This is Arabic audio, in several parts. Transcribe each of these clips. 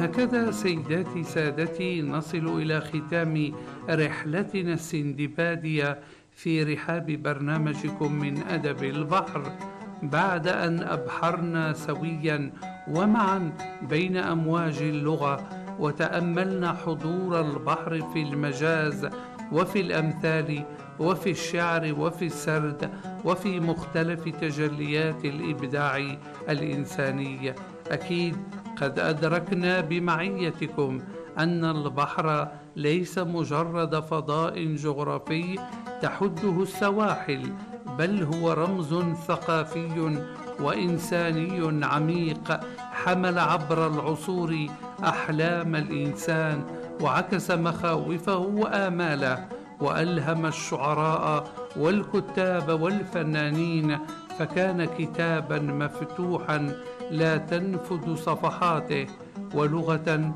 وهكذا سيداتي سادتي نصل إلى ختام رحلتنا السندبادية في رحاب برنامجكم من أدب البحر، بعد أن أبحرنا سويا ومعا بين أمواج اللغة، وتأملنا حضور البحر في المجاز وفي الأمثال وفي الشعر وفي السرد وفي مختلف تجليات الإبداع الإنساني. أكيد قد أدركنا بمعيتكم أن البحر ليس مجرد فضاء جغرافي تحده السواحل، بل هو رمز ثقافي وإنساني عميق، حمل عبر العصور أحلام الإنسان وعكس مخاوفه وآماله، وألهم الشعراء والكتاب والفنانين، فكان كتابا مفتوحا لا تنفد صفحاته، ولغة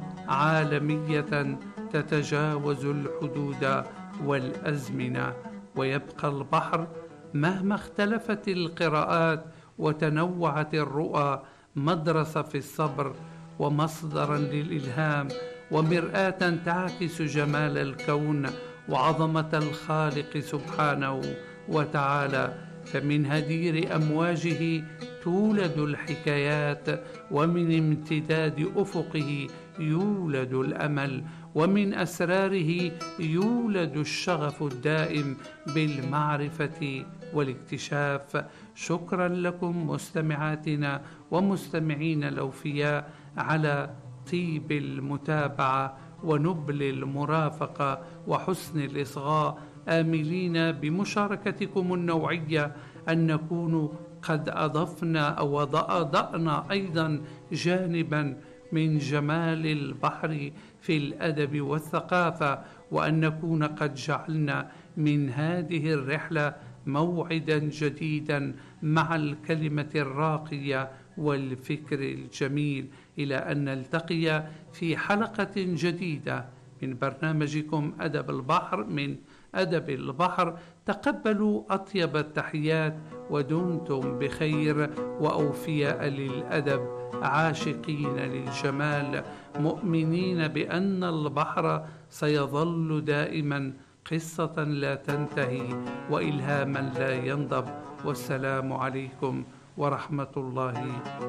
عالمية تتجاوز الحدود والأزمنة. ويبقى البحر مهما اختلفت القراءات وتنوعت الرؤى مدرسة في الصبر، ومصدرا للإلهام، ومرآة تعكس جمال الكون وعظمة الخالق سبحانه وتعالى. فمن هدير أمواجه تولد الحكايات، ومن امتداد أفقه يولد الأمل، ومن أسراره يولد الشغف الدائم بالمعرفة والاكتشاف. شكرا لكم مستمعاتنا ومستمعين الأوفياء على طيب المتابعة ونبل المرافقة وحسن الإصغاء، آملين بمشاركتكم النوعية أن نكون قد أضفنا أو أضأنا أيضا جانبا من جمال البحر في الأدب والثقافة، وأن نكون قد جعلنا من هذه الرحلة موعدا جديدا مع الكلمة الراقية والفكر الجميل، إلى أن نلتقي في حلقة جديدة من برنامجكم أدب البحر من أدب البحر. تقبلوا أطيب التحيات ودمتم بخير وأوفياء للأدب، عاشقين للجمال، مؤمنين بأن البحر سيظل دائما قصة لا تنتهي وإلهاما لا ينضب. والسلام عليكم ورحمة الله